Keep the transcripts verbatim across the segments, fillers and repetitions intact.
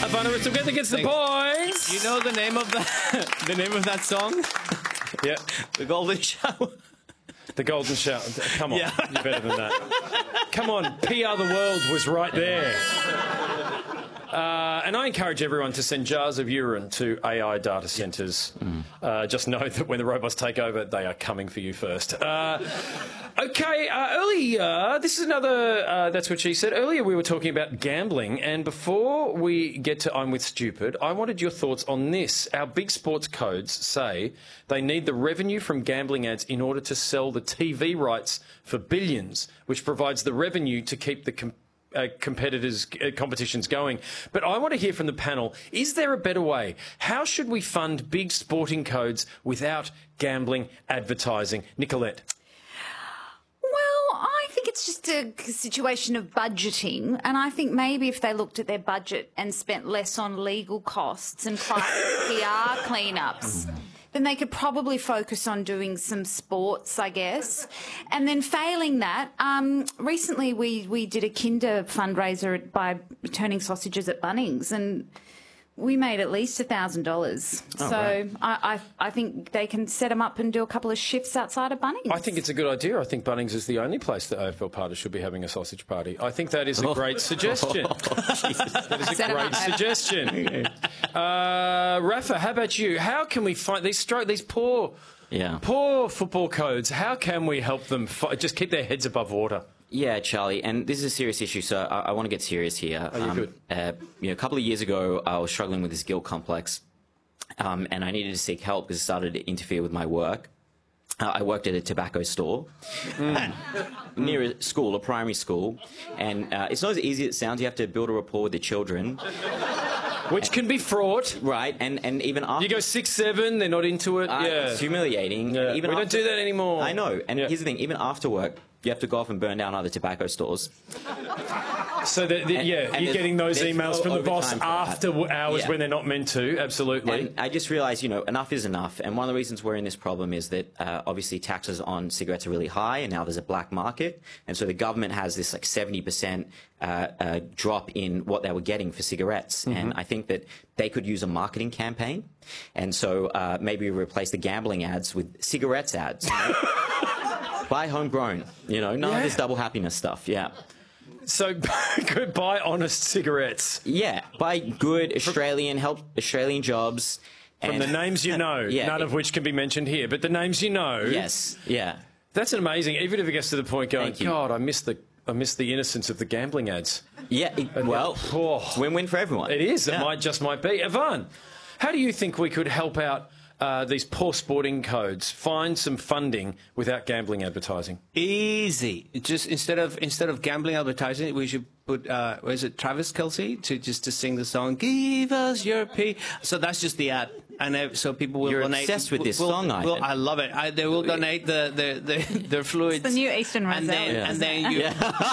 Ivana Ritz together against the boys. You know the name of the the name of that song? Yeah, The Golden Shower. the Golden Shower. Come on, Yeah. you're better than that. Come on, P R the World was right there. Uh, and I encourage everyone to send jars of urine to A I data centres. Mm. Uh, just know that when the robots take over, they are coming for you first. Uh, okay, uh, earlier, this is another, uh, that's what she said. Earlier we were talking about gambling, and before we get to I'm with stupid, I wanted your thoughts on this. Our big sports codes say they need the revenue from gambling ads in order to sell the T V rights for billions, which provides the revenue to keep the com Uh, competitors, uh, competitions going. But I want to hear from the panel, is there a better way? How should we fund big sporting codes without gambling advertising? Nicolette. Well, I think it's just a situation of budgeting, and I think maybe if they looked at their budget and spent less on legal costs and P R cleanups, then they could probably focus on doing some sports, I guess. And then failing that, um, recently we, we did a Kinder fundraiser by returning sausages at Bunnings, and we made at least one thousand dollars. Oh, so right. I, I, I think they can set them up and do a couple of shifts outside of Bunnings. I think it's a good idea. I think Bunnings is the only place that A F L parties should be having a sausage party. I think that is a great suggestion. That is a Set 'em great up. suggestion. uh, Rafa, how about you? How can we find these stro these poor, Yeah. poor football codes? How can we help them fi just keep their heads above water? Yeah, Charlie, and this is a serious issue, so I, I want to get serious here. Oh, you're good. Uh, you know, a couple of years ago, I was struggling with this guilt complex, um, and I needed to seek help because it started to interfere with my work. Uh, I worked at a tobacco store Mm. near a school, a primary school, and uh, it's not as easy as it sounds. You have to build a rapport with the children. Which can be fraught. Right, and, and even after... You go six, seven, they're not into it. Uh, yeah. It's humiliating. Yeah. Even we don't after- do that anymore. I know, and Yeah. here's the thing, even after work, you have to go off and burn down other tobacco stores. So, that, that, And- yeah, and you're there's- getting those there's emails no from the boss overtime for that. after w hours Yeah. when they're not meant to, absolutely. And I just realised, you know, enough is enough. And one of the reasons we're in this problem is that uh, obviously taxes on cigarettes are really high, and now there's a black market. And so the government has this like seventy percent uh, uh, drop in what they were getting for cigarettes. Mm-hmm. And I think that they could use a marketing campaign. And so uh, maybe replace the gambling ads with cigarettes ads. You know? Buy homegrown, you know, none Yeah. of this double happiness stuff, yeah. So, buy honest cigarettes. Yeah, buy good Australian, help Australian jobs. From and- the names you know, Yeah. none of which can be mentioned here, but the names you know. Yes, yeah. That's amazing, even if it gets to the point going, Thank you. God, I miss the I miss the innocence of the gambling ads. Yeah, it, well, Oh. it's win-win for everyone. It is, it Yeah. might just might be. Ivan, how do you think we could help out uh, these poor sporting codes find some funding without gambling advertising? Easy. Just instead of instead of gambling advertising, we should put uh, what is it, Travis Kelce to just to sing the song "Give Us Your P." So that's just the ad, and uh, so people will You're donate. obsessed with this will, song, will, Ivan. I love it. I, they will donate the the the, their fluids. It's the new Eastern and then, Rosé. and then you.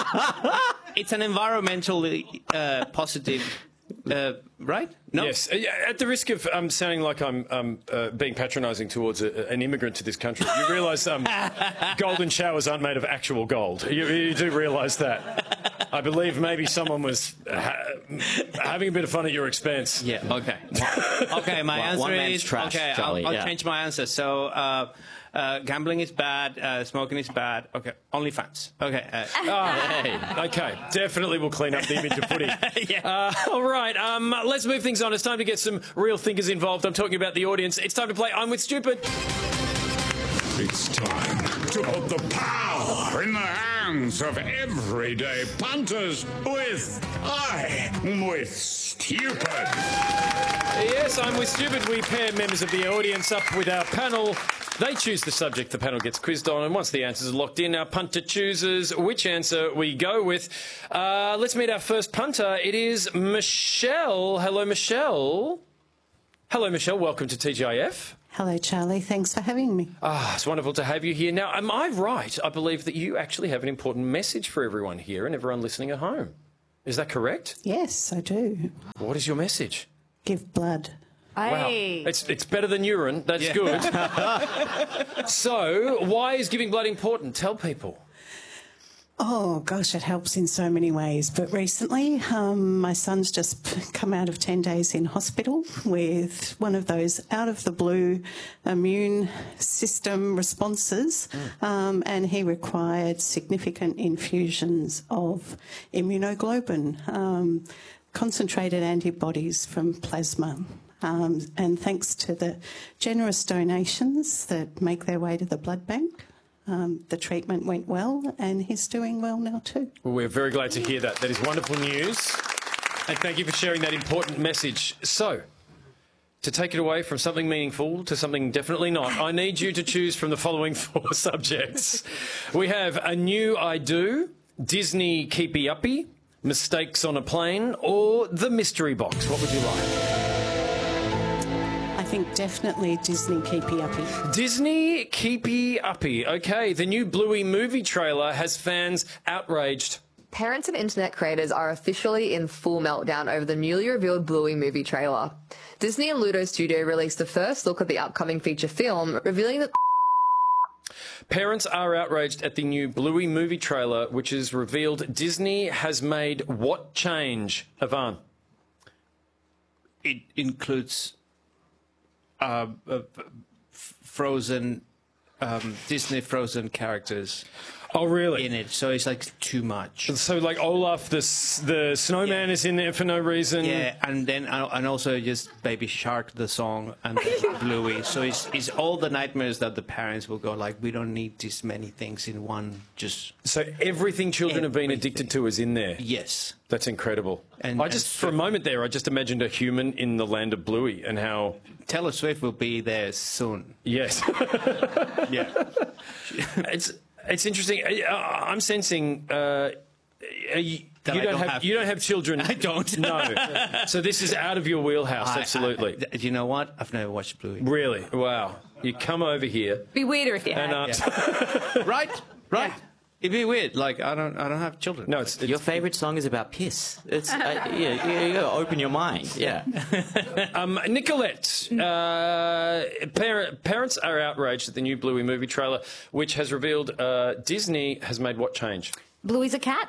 It's an environmentally uh, positive, uh, right? No. Yes. Uh, yeah, At the risk of um, sounding like I'm um, uh, being patronising towards a, an immigrant to this country, you realise um, golden showers aren't made of actual gold. You, you do realise that. I believe maybe someone was ha having a bit of fun at your expense. Yeah. Okay. Okay. My One- answer one man's is trash, okay. Charlie, I'll, I'll yeah. change my answer. So. Uh, Uh, gambling is bad. Uh, smoking is bad. Okay, OnlyFans. Okay. Uh, Oh, okay, definitely we'll clean up the image of footy. uh, all right, um, let's move things on. It's time to get some real thinkers involved. I'm talking about the audience. It's time to play I'm with Stupid. It's time to put the power in the hands of everyday punters with I'm with Stupid. Yes, I'm with Stupid. We pair members of the audience up with our panel. They choose the subject the panel gets quizzed on, and once the answers are locked in, our punter chooses which answer we go with. Uh, let's meet our first punter. It is Michelle. Hello, Michelle. Hello, Michelle. Welcome to T G I F. Hello, Charlie. Thanks for having me. Ah, it's wonderful to have you here. Now, am I right? I believe that you actually have an important message for everyone here and everyone listening at home. Is that correct? Yes, I do. What is your message? Give blood. Hey. Wow, it's it's better than urine. That's good. So, why is giving blood important? Tell people. Oh, gosh, it helps in so many ways. But recently, um, my son's just p- come out of ten days in hospital with one of those out-of-the-blue immune system responses, mm. um, and he required significant infusions of immunoglobulin, um, concentrated antibodies from plasma. Um, and thanks to the generous donations that make their way to the blood bank, Um, the treatment went well, and he's doing well now too. Well, we're very glad to hear that. That is wonderful news. And thank you for sharing that important message. So, to take it away from something meaningful to something definitely not, I need you to choose from the following four subjects. We have A New I Do, Disney Keepy Uppy, Mistakes on a Plane, or The Mystery Box. What would you like? I think definitely Disney Keepy Uppy. Disney Keepy Uppy. Okay, the new Bluey movie trailer has fans outraged. Parents and internet creators are officially in full meltdown over the newly revealed Bluey movie trailer. Disney and Ludo Studio released the first look at the upcoming feature film, revealing that Parents are outraged at the new Bluey movie trailer, which has revealed Disney has made what change, Ivan? It includes uh, uh, f- frozen, um, Disney frozen characters. Oh, really? In it, so it's like too much. So, like Olaf, the s- the snowman, Yeah. is in there for no reason. Yeah, and then uh, and also just Baby Shark the song and then Bluey. So it's it's all the nightmares that the parents will go like, we don't need this many things in one. Just So everything children have been addicted to is in there. yes. That's incredible. And- I just, and for a so- moment there, I just imagined a human in the land of Bluey and how. Taylor Swift will be there soon. Yes. Yeah. It's it's interesting. Uh, I'm sensing uh, you, you That don't, I don't have, have- you don't have children. I don't. No. So this is out of your wheelhouse. I- Absolutely. I- you know what? I've never watched Bluey. Really? Wow. You come over here Be weirder if you had. and uh, Right? Right? It'd be weird. Like I don't I don't have children. no, it's, it's Your favourite song is about piss. It's uh, yeah, you, you gotta open your mind. Yeah. Um, Nicolette, uh, par- parents are outraged at the new Bluey movie trailer, which has revealed uh, Disney has made what change? Bluey's a cat.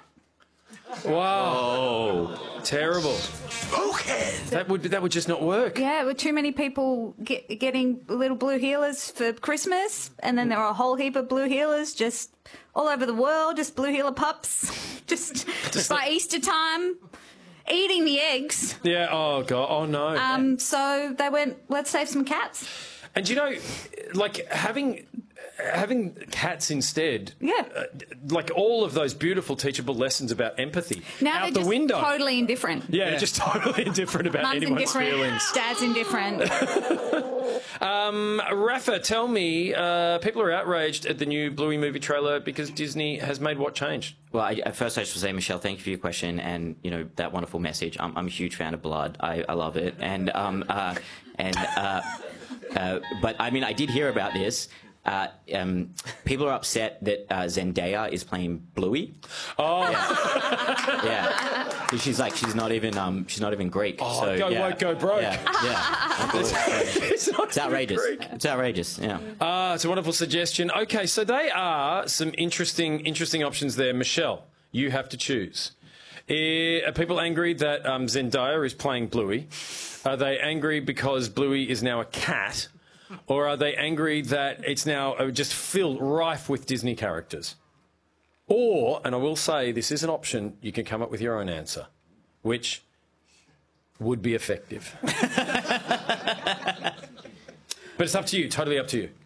Wow. Terrible. Okay. That would that would just not work. Yeah, with too many people get, getting little blue healers for Christmas, and then there are a whole heap of blue healers just all over the world, just blue healer pups, just, just by Easter time, eating the eggs. Yeah. Oh god. Oh no. Um, so they went, let's save some cats. And you know, like having having cats instead. Yeah. Uh, like all of those beautiful teachable lessons about empathy Now out they're the just window. totally indifferent. Yeah, just totally indifferent about Mum's anyone's indifferent, feelings. dad's indifferent. Um, Rafa, tell me, uh, people are outraged at the new Bluey movie trailer because Disney has made what change? Well, I, at first I just want to say, Michelle, thank you for your question and you know that wonderful message. I'm, I'm a huge fan of Blood. I, I love it, and um, uh, and uh, uh, but I mean, I did hear about this. Uh, um, people are upset that uh, Zendaya is playing Bluey. Oh, Yeah, yeah. 'Cause she's like she's not even um, she's not even Greek. Oh, so, go yeah. woke, go broke. Yeah, yeah. it's, not It's outrageous. Greek. It's outrageous. Yeah. Ah, it's a wonderful suggestion. Okay, so they are some interesting, interesting options there. Michelle, you have to choose. Eh, Are people angry that um, Zendaya is playing Bluey? Are they angry because Bluey is now a cat? Or are they angry that it's now uh, just filled, rife with Disney characters? Or, and I will say this is an option, you can come up with your own answer, which would be effective. But it's up to you, totally up to you.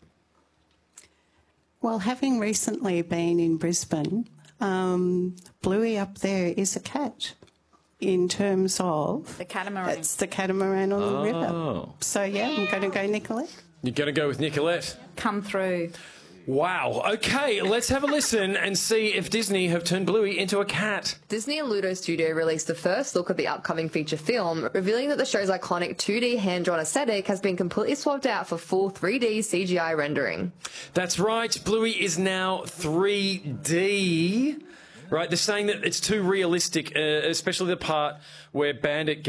Well, having recently been in Brisbane, um, Bluey up there is a cat in terms of... The catamaran. It's the catamaran on the river. Oh. So, yeah, I'm going to go Nicolette. You're going to go with Nicolette. Come through. Wow. Okay, let's have a listen and see if Disney have turned Bluey into a cat. Disney and Ludo Studio released the first look at the upcoming feature film, revealing that the show's iconic two D hand-drawn aesthetic has been completely swapped out for full three D C G I rendering. That's right. Bluey is now three D. Right, they're saying that it's too realistic, uh, especially the part where Bandit gets